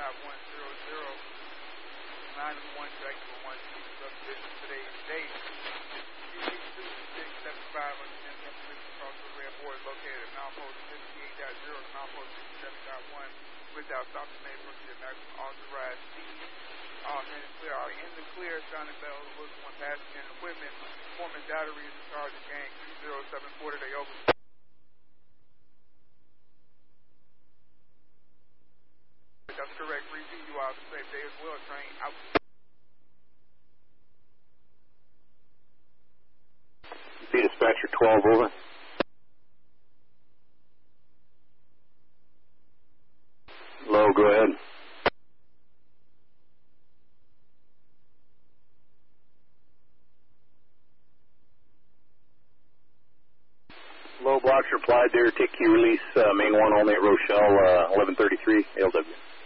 9-1 Jacksonville 1 subdivision. Today's date. UP-2675 on the information across the red board located at milepost 58.0 to milepost 57.1 without stopping the neighborhood to the maximum authorized speed. All men and clear are in the clear. Sounding bells, looking one passenger and equipment. Performance data is in charge of gang 3074 today over. That's correct. Repeat, you all have a safe day as well. Train out. Dispatcher 12 over. Low, go ahead. Low blocks replied there. Take key release, main one only at Rochelle, 1133 LW.